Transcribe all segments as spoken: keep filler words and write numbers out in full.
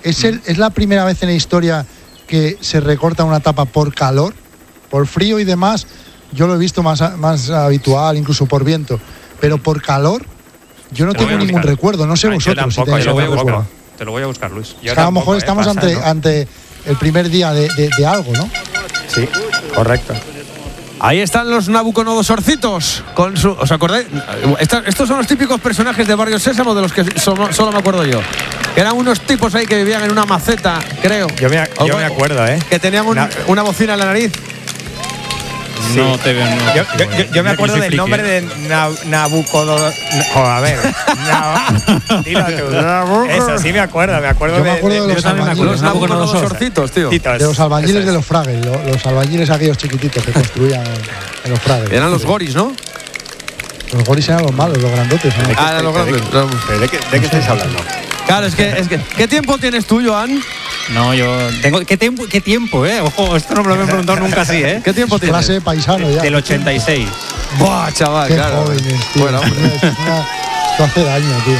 ¿Es, el, ¿Es la primera vez en la historia que se recorta una etapa por calor? Por frío y demás, yo lo he visto más, más habitual, incluso por viento. Pero por calor, yo no Te lo tengo voy a ningún buscar. recuerdo. No sé Ay, yo vosotros. tampoco, si tenéis Te lo voy a algún buscar. recuerdo. Te lo voy a buscar, Luis. O sea, a lo mejor tampoco, estamos eh, ante, pasa, ¿no? ante el primer día de, de, de algo, ¿no? Sí, correcto. Ahí están los Nabucodonosorcitos con su, ¿os acordáis? Esta- estos son los típicos personajes de Barrio Sésamo de los que solo, solo me acuerdo yo. Que eran unos tipos ahí que vivían en una maceta, creo. Yo me, O- yo me acuerdo, ¿eh? Que tenían un- Na- una bocina en la nariz. Sí. No te veo. no Yo, te yo- veo. yo- yo me Yo acuerdo soy del friki, nombre ¿eh? de Na- Nabucodonosor. No, a ver. Na- dilo tú. Eso sí me acuerdo, me acuerdo Yo me de, acuerdo de los Yo también me acuerdo. Los albañiles. Nabucodonosorcitos, tío. Titos. De los albañiles Eso de es. los Fragues, lo- los albañiles aquellos chiquititos que construían en, en los Fragues. Eran los goris, ¿no? Los goris eran los malos, los grandotes, ¿no? Ah, eran los grandes. ¿De qué, de qué estáis hablando? Claro, es que, es que. ¿Qué tiempo tienes tú, Joan? No, yo tengo. ¿Qué tiempo, qué tiempo, eh? Ojo, esto no me lo habían preguntado nunca así, eh. ¿Qué tiempo tienes? Clase de paisano ya. Del ochenta y seis. Buah, chaval, Qué claro. jóvenes, tío. Bueno, Es una- Esto hace daño, tío.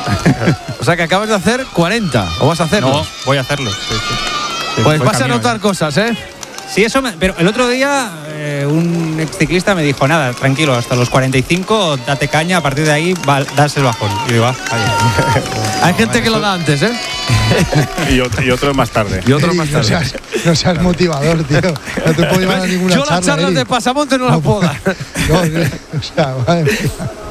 o sea que acabas de hacer cuarenta. ¿O vas a hacerlo? No, voy a hacerlo. Sí, sí. Sí, Pues voy vas a camino, notar eh. cosas, ¿eh? Sí, eso me, pero el otro día eh, un ex ciclista me dijo, nada, tranquilo, hasta los cuarenta y cinco date caña, a partir de ahí va, das el bajón. Y digo, ah, vaya. Hay gente que lo da antes, ¿eh? Y otro, y otro más tarde. Y otros más no, tarde. seas, no seas motivador, tío. No te puedo llevar a ninguna Yo charla. las charlas Eric. de pasamonte no las puedo dar. No, o sea, madre mía.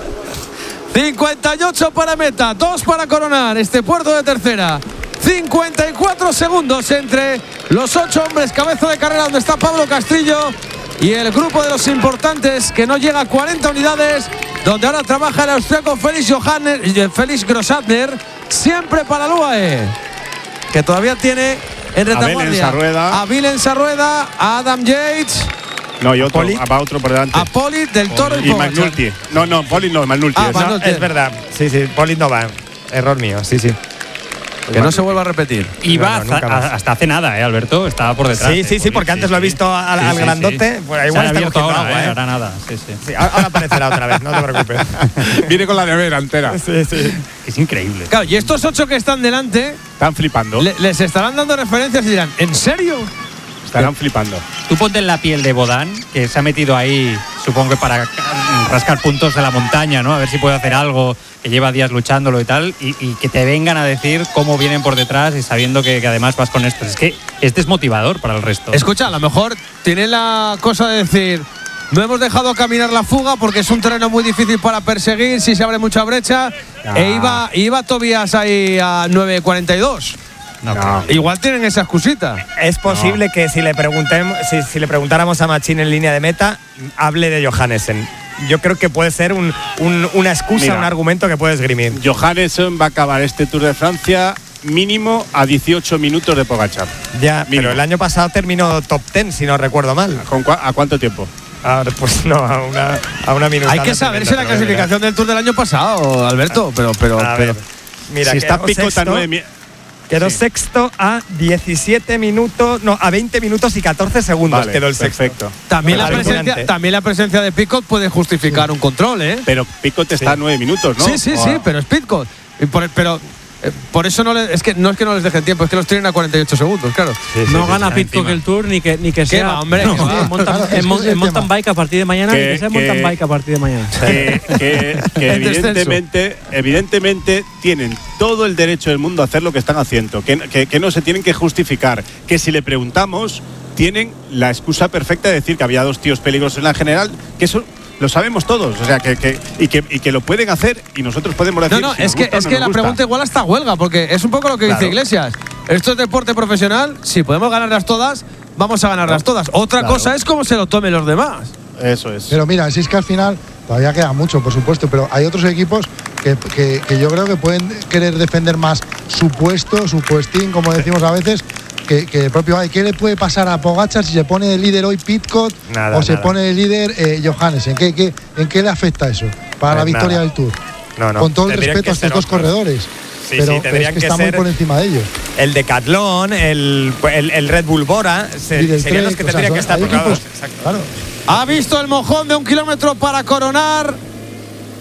cincuenta y ocho para meta, dos para coronar este puerto de tercera. cincuenta y cuatro segundos entre los ocho hombres cabeza de carrera donde está Pablo Castrillo y el grupo de los importantes que no llega a cuarenta unidades, donde ahora trabaja el austriaco Felix Johanner, Felix Grossatner, siempre para el U A E, que todavía tiene en retaguardia Abel Ensarrueda. a Bill Ensarrueda, a Adam Yates, No, y otro, Poli. va otro por delante. a Poli del Toro y Y Pogačar. McNulty. No, no, Poli no, McNulty. Ah, es- Van- No, es verdad. Sí, sí, Poli no va. Error mío, sí, sí. Que no se vuelva a repetir. Iba No, no, hasta, nunca más. hasta hace nada, eh, Alberto, estaba por detrás. Sí, eh, sí, sí, porque antes lo he visto al, Sí, al sí, grandote. sí. Pues Se igual ha está abierto cogiendo ahora, agua, eh, ¿eh? ahora nada. Sí, sí. Sí, ahora aparecerá otra vez, no te preocupes. Viene con la nevera entera. Sí, sí. Es increíble. Claro, y estos ocho que están delante Están flipando. le- les estarán dando referencias y dirán, ¿en serio? Estarán flipando. Tú ponte en la piel de Bodán, que se ha metido ahí, supongo que para rascar puntos de la montaña, ¿no? A ver si puede hacer algo, que lleva días luchándolo y tal, y, y que te vengan a decir cómo vienen por detrás y sabiendo que, que además vas con esto. Es que es desmotivador para el resto. Escucha, a lo mejor tiene la cosa de decir, no hemos dejado caminar la fuga porque es un terreno muy difícil para perseguir, si se abre mucha brecha, Ah. e iba, iba Tobias ahí a nueve cuarenta y dos. No, No. Igual tienen esa excusita. Es posible que si le preguntemos, si, si le preguntáramos a Machín en línea de meta, hable de Johannesen. Yo creo que puede ser un, un- una excusa, Mira. un argumento que puede esgrimir. Johannesson va a acabar este Tour de Francia mínimo a dieciocho minutos de Pogačar. Ya, Mínimo. pero el año pasado terminó top diez, si no recuerdo mal. ¿Con cua- ¿A cuánto tiempo? Ahora, pues no, a una, a una minutada. Hay que saber si la tremenda, pero clasificación del Tour del año pasado, Alberto, pero, pero, A pero ver, mira, si está quedó Picot a sexto, nueve mi- quedó sí. sexto a diecisiete minutos, no, a veinte minutos y catorce segundos Vale, quedó el sexto. perfecto. también, la Alucinante. presencia, también la presencia de Picot puede justificar un control, ¿eh? Pero Picot está a nueve minutos, ¿no? Sí, sí, sí, pero es Pitcock. Y por- Pero eh, por eso no le- es que no es que no les dejen tiempo, es que los tienen a cuarenta y ocho segundos, claro. No gana Pitcock el Tour ni que, ni que sea. va, hombre, no, que va. en mountain, Claro, es en que mon- ese es el en mountain tema. bike a partir de mañana Que- ni que sea en que- mountain bike a partir de mañana. que, que- que El descenso. evidentemente, evidentemente tienen todo el derecho del mundo a hacer lo que están haciendo, que, que- que no se tienen que justificar, que si le preguntamos tienen la excusa perfecta de decir que había dos tíos peligrosos en la general, que eso lo sabemos todos, o sea, que, que- y, que, y que lo pueden hacer y nosotros podemos decir. No, no, si es nos que, gusta o es no que nos la gusta. pregunta igual hasta huelga, porque es un poco lo que Claro. dice Iglesias. Esto es deporte profesional, si podemos ganarlas todas, vamos a ganarlas todas. Otra Claro. cosa es cómo se lo tomen los demás. Eso es. Pero mira, si es que al final todavía queda mucho, por supuesto, pero hay otros equipos que, que- que yo creo que pueden querer defender más su puesto, su puestín, como decimos a veces, que, que el propio hay. ¿Qué le puede pasar a Pogačar si se pone de líder hoy Pidcock Nada, o se nada. pone de líder eh, Johannes? ¿En qué, qué- ¿En qué le afecta eso para la Pues victoria nada. del Tour? No, no. Con todo el Tendrían respeto que a estos ser dos otros. corredores. Sí, pero, sí, pero es tendrían que que está muy ser por encima de ellos. El Decathlon, el, el, el Red Bull Bora, se- Y del serían los Trek, que o sea, tendrían son- que estar hay tocados. equipos- Exacto. Claro. Ha visto el mojón de un kilómetro para coronar.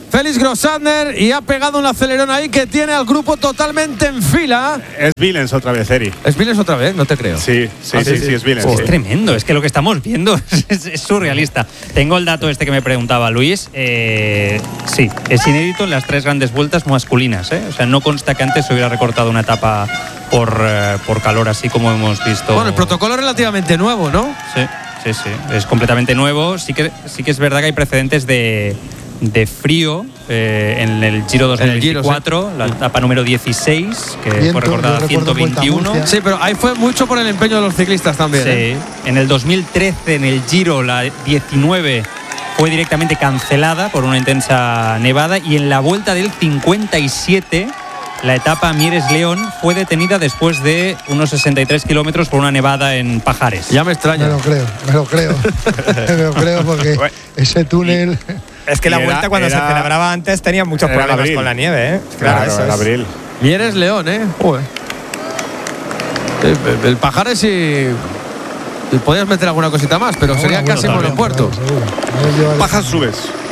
Félix Grossandner y ha pegado un acelerón ahí que tiene al grupo totalmente en fila. Es Villens otra vez, Eri. ¿Es Villens otra vez? No te creo. Sí, sí, Ah, sí, sí, sí, sí. es Villens. Es sí. tremendo, es que lo que estamos viendo es, es surrealista. Tengo el dato este que me preguntaba Luis. Eh, sí, es inédito en las tres grandes vueltas masculinas. ¿eh? O sea, no consta que antes se hubiera recortado una etapa por, eh, por calor, así como hemos visto. Bueno, el protocolo es relativamente nuevo, ¿no? Sí, sí, sí. Es completamente nuevo. Sí que, sí que es verdad que hay precedentes de, de frío eh, en el Giro dos mil veinticuatro, En la etapa número dieciséis, que Viento, fue recordada yo recuerdo ciento veintiuno. Vuelta a Murcia. Sí, pero ahí fue mucho por el empeño de los ciclistas también. Sí. ¿eh? En el dos mil trece, en el Giro, la diecinueve fue directamente cancelada por una intensa nevada, y en la vuelta del cincuenta y siete, la etapa Mieres-León fue detenida después de unos sesenta y tres kilómetros por una nevada en Pajares. Ya me Me extraña. lo creo, me lo creo. me lo creo porque Bueno, ese túnel. Es que la Y era- vuelta cuando era- se celebraba antes tenía muchos era problemas abril. con la nieve, ¿eh? Claro, eso en es. abril. Mieres León, ¿eh? Joder. El, el Pajares y. y podías meter alguna cosita más, pero sería Bueno, casi bueno, monopuerto. seguro. No les llevaría- Pajas subes.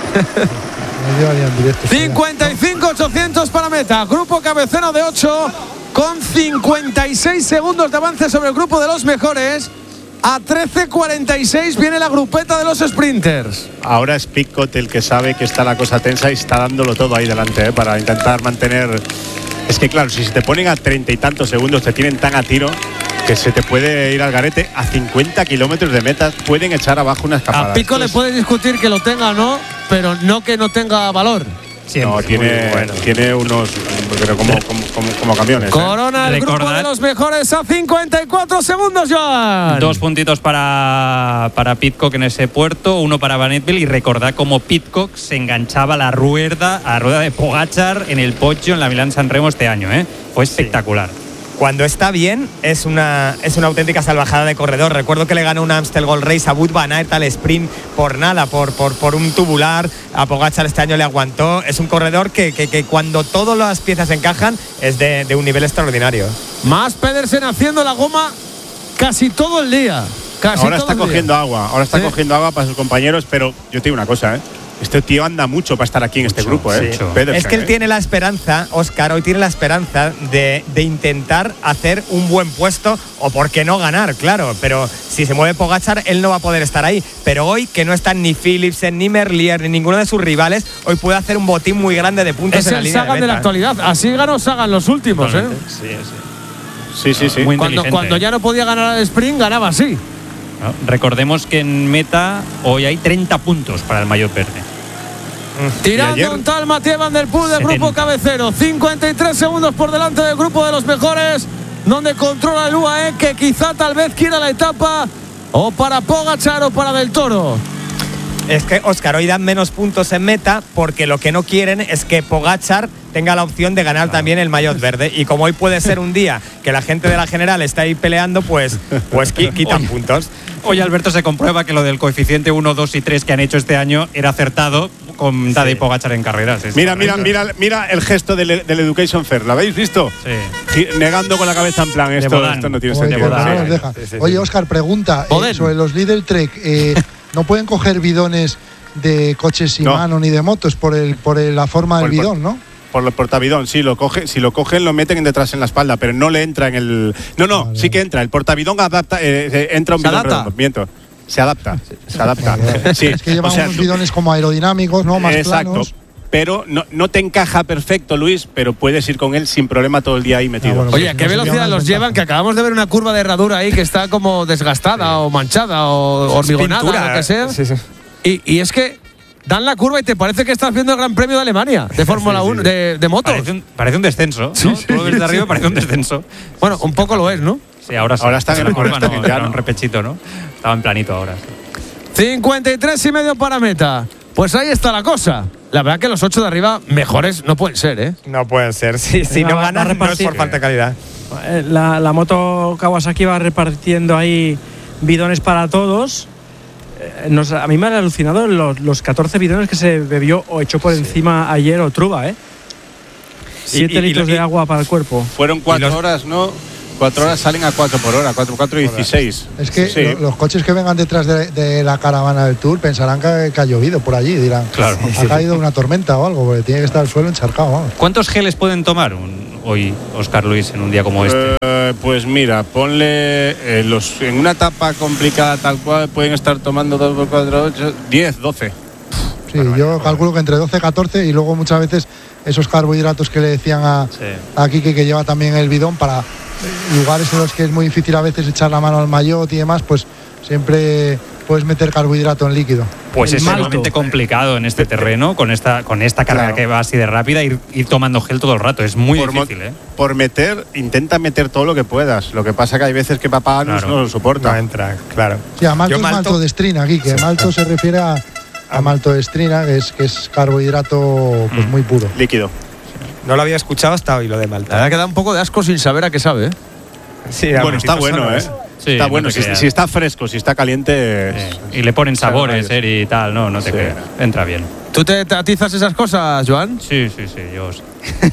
no les llevaría en directo. cincuenta y cinco ochocientos para meta. Grupo cabecero de ocho con cincuenta y seis segundos de avance sobre el grupo de los mejores. A trece cuarenta y seis viene la grupeta de los sprinters. Ahora es Picot el que sabe que está la cosa tensa y está dándolo todo ahí delante, ¿eh? Para intentar mantener. Es que claro, si se te ponen a treinta y tantos segundos, te tienen tan a tiro que se te puede ir al garete. A cincuenta kilómetros de meta pueden echar abajo una escapada. A Pico Esto le es- puedes discutir que lo tenga o no, pero no que no tenga valor. No, tiene, tiene unos. Pero como, como, como, como camiones. ¿eh? Corona el grupo Recordad- de los mejores a cincuenta y cuatro segundos, Joan. Dos puntitos para, para Pidcock en ese puerto, uno para Van Eetveld, y recordad cómo Pidcock se enganchaba la rueda, a la rueda de Pogačar en el Poggio en la Milán-San Remo este año. ¿eh? Fue espectacular. Cuando está bien, es una, es una auténtica salvajada de corredor. Recuerdo que le ganó un Amstel Gold Race a Wout van Aert al sprint por nada, por, por, por un tubular. A Pogačar este año le aguantó. Es un corredor que, que, que cuando todas las piezas encajan es de, de un nivel extraordinario. Más Pedersen haciendo la goma casi todo el día. Casi Ahora todo está el día. cogiendo agua. Ahora está Sí. cogiendo agua para sus compañeros, pero yo te digo una cosa, ¿eh? Este tío anda mucho para estar aquí en este grupo, ¿eh? sí. Pedersen, Es que él ¿eh? tiene la esperanza, Óscar, hoy tiene la esperanza de, de intentar hacer un buen puesto, o por qué no ganar, claro. Pero si se mueve Pogačar, él no va a poder estar ahí. Pero hoy, que no están ni Philipsen, ni Merlier, ni ninguno de sus rivales, hoy puede hacer un botín muy grande de puntos Es en la el línea Sagan de de, la meta. actualidad. Así ganó Sagan los últimos, ¿eh? Sí, sí. Sí, sí, sí. Muy Cuando, inteligente. cuando ya no podía ganar al sprint, ganaba así. ¿No? Recordemos que en meta hoy hay treinta puntos para el maillot verde. Tirando ayer- un tal Mathieu Van Der Poel del grupo setenta. cabecero. cincuenta y tres segundos por delante del grupo de los mejores, donde controla el U A E, que quizá tal vez quiera la etapa o para Pogačar o para Del Toro. Es que, Óscar, hoy dan menos puntos en meta porque lo que no quieren es que Pogačar tenga la opción de ganar también el maillot verde. Y como hoy puede ser un día que la gente de la general está ahí peleando, pues, pues qui- quitan Oye. puntos. Hoy, Alberto, se comprueba que lo del coeficiente uno, dos y tres que han hecho este año era acertado con Tadej Pogačar en carreras. Es Mira, mira, correcto. mira, mira el gesto del, del Education Fair. ¿Lo habéis visto? Sí. Sí, negando con la cabeza en plan, esto, Bodán. esto no tiene Oye, sentido. que no Bodán. nos deja. Sí, sí, sí. Oye, Óscar, pregunta eh, Boden. sobre los Lidl Trek. Eh, ¿No pueden coger bidones de coches sin No. mano ni de motos por el por el- la forma Por del el- bidón, no? Por el portabidón, sí, lo coge, si lo cogen lo meten detrás en la espalda, pero no le entra en el. No, no, Vale, sí que vale. entra. El portabidón adapta, eh, eh, entra un ¿Se bidón adapta? redondo. Miento. Se adapta. Se adapta. Vale, vale. Sí, Es que llevan o sea, unos tú- bidones como aerodinámicos, ¿no? Más Exacto. planos. Pero no, no te encaja perfecto, Luis, pero puedes ir con él sin problema todo el día ahí metido. Ah, bueno. Oye, pues ¿a qué no sería velocidad una los desventaja. llevan? Que acabamos de ver una curva de herradura ahí que está como desgastada o manchada o hormigonada, Pintura, lo que sea. sí, sí. Y, y es que dan la curva y te parece que estás viendo el Gran Premio de Alemania de Fórmula uno, de, de motos. Parece un, parece un descenso. ¿no? Sí, sí, Tú lo ves sí, de arriba sí. y parece un descenso. Bueno, un poco lo es, ¿no? Sí, ahora sí. Ahora están en- la curva, ahora están no, en era llano. un repechito, ¿no? Estaba en planito ahora. cincuenta y tres y medio para meta. Pues ahí está la cosa. La verdad que los ocho de arriba mejores no pueden ser, ¿eh? No pueden ser. Si, si Va- no va a ganan, no es repartir. por falta de calidad. Eh, La, la moto Kawasaki va repartiendo ahí bidones para todos. Eh, nos- a mí me han alucinado los, los catorce bidones que se bebió o echó por encima ayer Otruba, ¿eh? Siete y- y- litros y- de agua para el cuerpo. Fueron cuatro Y los- horas, ¿no? Cuatro horas salen a cuatro por hora, cuatro, cuatro y dieciséis. Es que Sí. lo- los coches que vengan detrás de, de la caravana del Tour pensarán que, que ha llovido por allí. Dirán, Claro. ha caído una tormenta o algo, porque tiene que estar el suelo encharcado. Vamos. ¿Cuántos geles pueden tomar un- hoy, Óscar Luis, en un día como este? Eh, pues mira, ponle eh, los en una etapa complicada tal cual pueden estar tomando dos por cuatro, ocho, diez, doce. Sí, yo calculo que entre doce y catorce y luego muchas veces esos carbohidratos que le decían a, Sí. a Quique que lleva también el bidón para lugares en los que es muy difícil a veces echar la mano al maillot y demás, pues siempre puedes meter carbohidrato en líquido. Pues El es malto. realmente complicado en este terreno, con esta, con esta carga Claro. que va así de rápida, ir, ir tomando gel todo el rato. Es muy por, mo- difícil, ¿eh? por meter, intenta meter todo lo que puedas. Lo que pasa que hay veces que papá Claro. no lo soporta. No entra, claro. Sí, a malto Yo es malto- malto de estrina, Quique. Malto se refiere a, a malto de estrina, que es, que es carbohidrato pues, Mm. muy puro. Líquido. No lo había escuchado hasta hoy lo de La Malta. verdad que da un poco de asco sin saber a qué sabe, ¿eh? Sí, Bueno, amortitos está bueno, ¿eh? sonoros. Sí, está no bueno. te Si, creas. si está fresco, si está caliente. Eh, y le ponen Sabe sabores rayos. eh, y tal, no, no te Sí. creas. Entra bien. ¿Tú te, te atizas esas cosas, Joan? Sí, sí, sí, yo sí.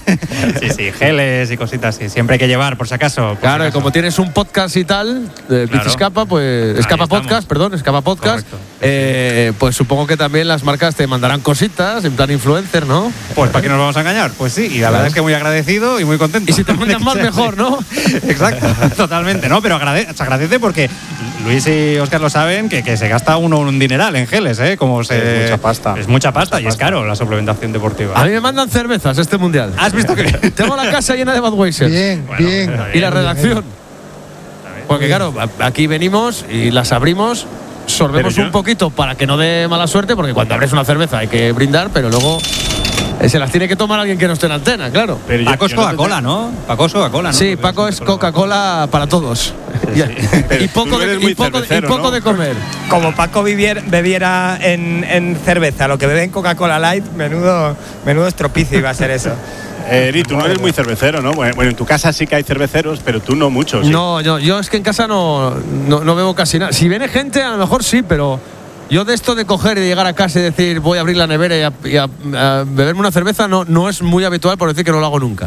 sí, sí, geles y cositas así. Siempre hay que llevar, por si acaso. por Claro, si y acaso. como tienes un podcast y tal, de Claro. Escapa, pues. Ahí Escapa estamos. Podcast, perdón, Escapa Podcast. Correcto. eh, pues supongo que también las marcas te mandarán cositas, en plan influencer, ¿no? Pues ¿para qué nos vamos a engañar? Pues sí, y la verdad es que muy agradecido y muy contento. Y si te mandan más, mejor, ¿no? Exacto, totalmente. No, pero agrade- se agradece porque Luis y Óscar lo saben que, que se gasta uno un dineral en geles, ¿eh? Como se, Es mucha pasta. Es mucha pasta y es caro la suplementación deportiva. A mí me mandan cervezas este mundial. ¿Has visto que.? Tengo la casa llena de Budweiser. Bien, Bueno, bien. está Y la bien. redacción. Porque claro, a- aquí venimos y las abrimos, sorbemos Pero yo- un poquito para que no dé mala suerte, porque cuando abres una cerveza hay que brindar, pero luego eh, se las tiene que tomar alguien que no esté en antena, claro. Pero yo- Paco es yo no te- Coca-Cola, ¿no? Paco es Coca-Cola, ¿no? Sí, Porque Paco es Coca-Cola para todos. Ya. Pero Y tú poco, no de, eres y muy poco, de- y cervecero, poco ¿no? de comer. Como Paco vivier- bebiera en, en cerveza lo que bebe en Coca-Cola Light, menudo, menudo estropicio iba a ser eso. Eh, Eri, tú no eres muy cervecero, ¿no? Bueno, bueno, en tu casa sí que hay cerveceros, pero tú no muchos. ¿sí? No, yo, yo es que en casa no, no, no bebo casi nada. Si viene gente, a lo mejor sí, pero yo de esto de coger y de llegar a casa y decir voy a abrir la nevera y a, y a- a beberme una cerveza no, no es muy habitual, por decir que no lo hago nunca.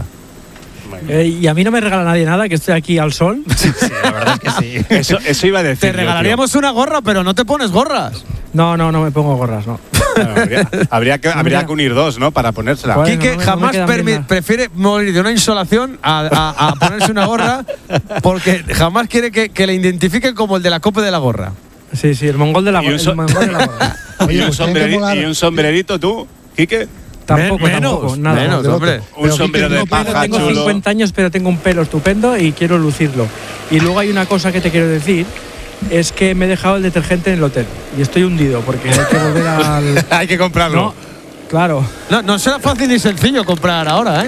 Eh, y a mí no me regala nadie nada, que estoy aquí al sol. Sí, la verdad es que sí. Eso, eso iba a decir. Te yo, tío. regalaríamos una gorra, pero no te pones gorras. No, no, no me pongo gorras, no. Claro, habría, habría que, habría Mira. que unir dos, ¿no? Para ponérsela. Bueno, Quique no me- no me jamás quedan permi- bien las- prefiere morir de una insolación a, a- a ponerse una gorra porque jamás quiere que, que le identifiquen como el de la copa de la gorra. Sí, sí, el mongol de la Y un gorra. so- El mongol de la gorra. y, Oye, un pues tiene que sombreri- molar. y un sombrerito, tú, Quique. Tampoco, menos, tampoco, nada. menos, del otro. hombre. Un Pero sombrero Quique, de no puede- paja Tengo chulo. cincuenta años, pero tengo un pelo estupendo y quiero lucirlo. Y luego hay una cosa que te quiero decir, es que me he dejado el detergente en el hotel y estoy hundido porque hay que volver al… Hay que comprarlo. No, claro. No, no será fácil ni sencillo comprar ahora, ¿eh?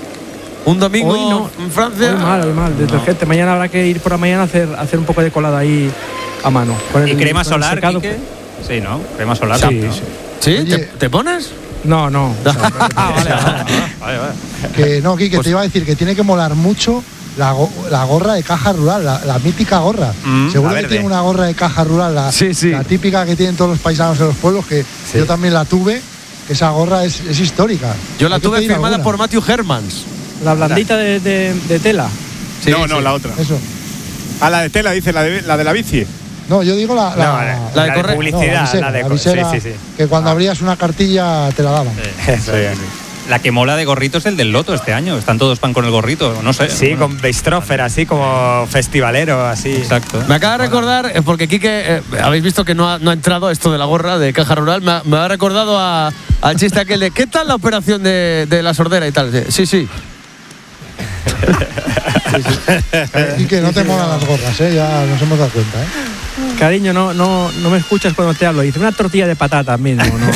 Un domingo Hoy no. en Francia. Hoy mal, hoy mal, detergente. Mañana habrá que ir por la mañana a hacer, hacer un poco de colada ahí a mano. Con ¿Y el- crema con el solar, secado. Quique? Sí, ¿no? Crema solar. Sí, ¿no? sí. ¿Sí? Oye. ¿Te, te pones? No, no. o sea, Ah, vale, vale, vale, vale. Que no, Quique, te iba a decir que tiene que molar mucho la, go- la gorra de caja rural, la, la mítica gorra. Mm, Seguro la que verde. tiene una gorra de caja rural, la, Sí, sí. la típica que tienen todos los paisanos en los pueblos, que yo también la tuve. Esa gorra es, es histórica. Yo la Hay que tuve pedir firmada alguna. por Matthew Hermans. la blandita de, de- de tela. Sí, no, no, sí. la otra. Eso. Ah, la de tela, dice, la de la, de la bici. No, yo digo la, la, No, la de la de correr. publicidad, no, visera, la de la co- visera, sí, sí, sí. que cuando abrías una cartilla te la daban. Eso es. La que mola de gorrito es el del Loto este año. Están todos pan con el gorrito, no sé. Sí, Bueno, con Beistrofer, así como festivalero, así. Exacto. Me acaba de recordar, eh, porque Quique, eh, habéis visto que no ha, no ha entrado esto de la gorra de caja rural, me ha, me ha recordado a- al chiste aquel de ¿qué tal la operación de, de la sordera y tal? Sí, sí. Y que no te molan las gorras, ¿eh? Ya nos hemos dado cuenta, ¿eh? Cariño, no, no, no me escuchas cuando te hablo. Dice una tortilla de patata mismo, ¿no?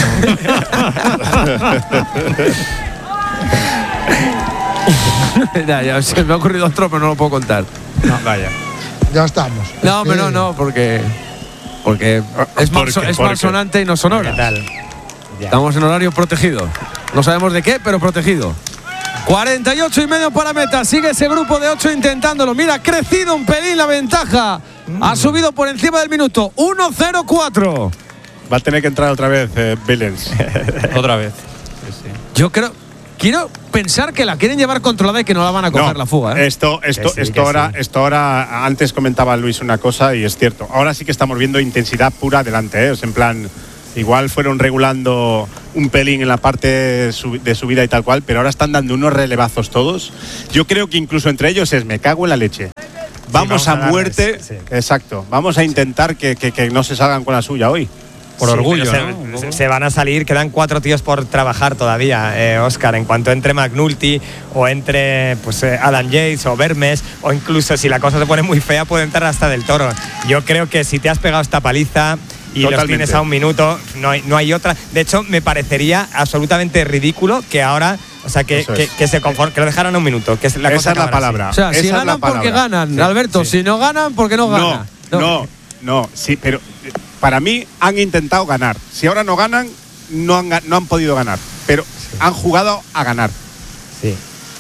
ya, ya, se me ha ocurrido otro, pero no lo puedo contar. Vaya. Ya estamos. No, Es hombre, que- no, no, porque. Porque es, ¿Por mal, qué? es ¿Por qué? malsonante y no sonora. ¿Qué tal? Ya. Estamos en horario protegido. No sabemos de qué, pero protegido. cuarenta y ocho y medio para meta. Sigue ese grupo de ocho intentándolo. Mira, ha crecido un pelín la ventaja. Ha subido por encima del minuto. uno cero cuatro. Va a tener que entrar otra vez eh, Billens. Otra vez. Sí, sí. Yo creo. quiero pensar que la quieren llevar controlada y que no la van a coger No, la fuga. ¿eh? Esto, esto, sí, esto, que ahora, sí. esto ahora, antes comentaba Luis una cosa y es cierto. Ahora sí que estamos viendo intensidad pura adelante, ¿eh? O sea, en plan, igual fueron regulando un pelín en la parte de subida y tal cual, pero ahora están dando unos relevazos todos. Yo creo que incluso entre ellos es me cago en la leche. Vamos, vamos a, a darles, muerte. sí. Exacto. Vamos a intentar que, que, que no se salgan con la suya hoy. Por Sí, orgullo, pero ¿no? se, se van a salir, quedan cuatro tíos por trabajar todavía, eh, Óscar. En cuanto entre McNulty o entre pues, eh, Adam Yates o Vermes, o incluso si la cosa se pone muy fea, puede entrar hasta Del Toro. Yo creo que si te has pegado esta paliza y Totalmente. los tienes a un minuto, no hay, no hay otra. De hecho, me parecería absolutamente ridículo que ahora, o sea, que, Eso que, es. que se conform, que lo dejaran a un minuto. Que es la Esa cosa es la acabará así. palabra. O sea, Esa si es la ganan porque palabra. ganan, Sí, Alberto. sí. Si no ganan porque no ganan. No, no, no, sí, pero eh, para mí han intentado ganar. Si ahora no ganan, no han, ga- no han podido ganar, pero han jugado a ganar. Sí.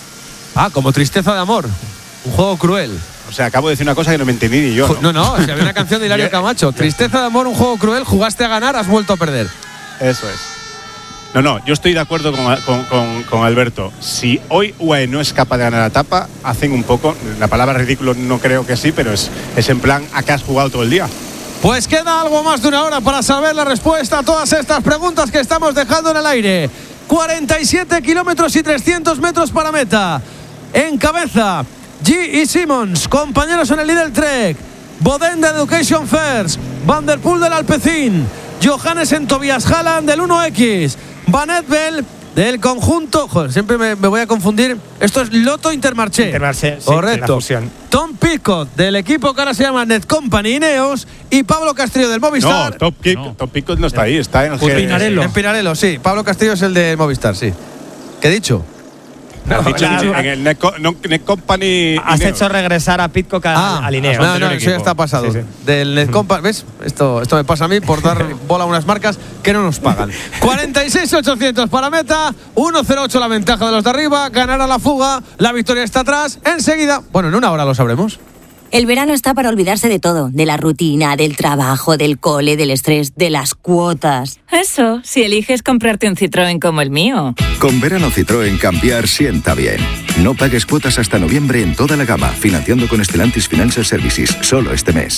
Ah, como Tristeza de Amor. Un juego cruel. O sea, acabo de decir una cosa que no me entendí ni yo. Ju- No, no, si había una canción de Hilario Ya- Camacho. Tristeza de Amor, un juego cruel. Jugaste a ganar, has vuelto a perder. Eso es. No, no, yo estoy de acuerdo con, con, con, con Alberto. Si hoy U A E no es capaz de ganar la etapa, hacen un poco, la palabra ridículo no creo que sí, pero es, es en plan, ¿a qué has jugado todo el día? Pues queda algo más de una hora para saber la respuesta a todas estas preguntas que estamos dejando en el aire. cuarenta y siete kilómetros y trescientos metros para meta. En cabeza, G y Simmons, compañeros en el Lidl Trek. Boden de Education First. Van der Poel del Alpecin. Johannes en Tobias Haaland del uno equis. Van Etbel del conjunto. Joder, siempre me, me voy a confundir. Esto es Lotto Intermarché. Intermarché, sí, correcto. la fusión. Tom Pitcock del equipo que ahora se llama Net Company Ineos. Y Pablo Castillo del Movistar. No, Top Kick, No. Top Kick no está ahí, está en el Pues G- Pinarello. En Pinarello, sí. Pablo Castillo es el de Movistar, sí. ¿Qué he dicho? Has dicho, la- en el Net, Co- no, Net Company. Has Ineos. hecho regresar a Pitcock al, Ah, al Ineos. no, no, anterior eso ya equipo. está pasado. Sí, sí. Del Netcompa, ¿ves? Esto, esto me pasa a mí por dar bola a unas marcas que no nos pagan. cuarenta y seis ochocientos para meta, uno cero ocho la ventaja de los de arriba, ganará la fuga, la victoria está atrás, enseguida, bueno, en una hora lo sabremos. El verano está para olvidarse de todo, de la rutina, del trabajo, del cole, del estrés, de las cuotas. Eso, si eliges comprarte un Citroën como el mío. Con verano Citroën cambiar sienta bien. No pagues cuotas hasta noviembre en toda la gama, financiando con Stellantis Financial Services, solo este mes.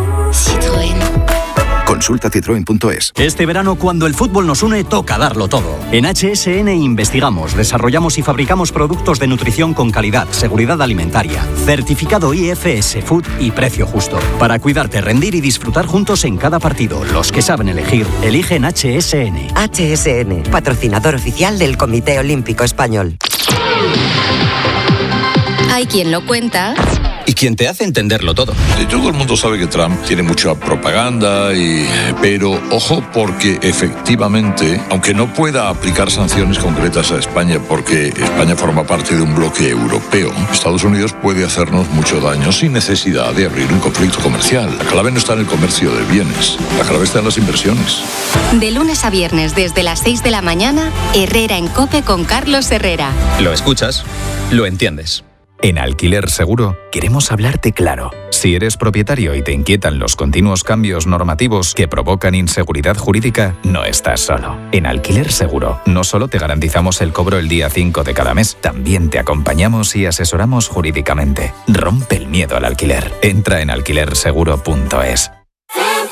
Citroën. Consulta citroen punto es. Este verano, cuando el fútbol nos une, toca darlo todo. En H S N investigamos, desarrollamos y fabricamos productos de nutrición con calidad, seguridad alimentaria, certificado I F S Food y precio justo. Para cuidarte, rendir y disfrutar juntos en cada partido. Los que saben elegir, eligen H S N. H S N, patrocinador oficial del Comité Olímpico Español. Hay quien lo cuenta Y quien te hace entenderlo todo. Todo el mundo sabe que Trump tiene mucha propaganda, y, pero ojo porque efectivamente, aunque no pueda aplicar sanciones concretas a España porque España forma parte de un bloque europeo, Estados Unidos puede hacernos mucho daño sin necesidad de abrir un conflicto comercial. La clave no está en el comercio de bienes, la clave está en las inversiones. de lunes a viernes desde las seis de la mañana, Herrera en COPE con Carlos Herrera. Lo escuchas, lo entiendes. En Alquiler Seguro queremos hablarte claro. Si eres propietario y te inquietan los continuos cambios normativos que provocan inseguridad jurídica, no estás solo. En Alquiler Seguro no solo te garantizamos el cobro el día cinco de cada mes, también te acompañamos y asesoramos jurídicamente. Rompe el miedo al alquiler. Entra en alquiler seguro punto es.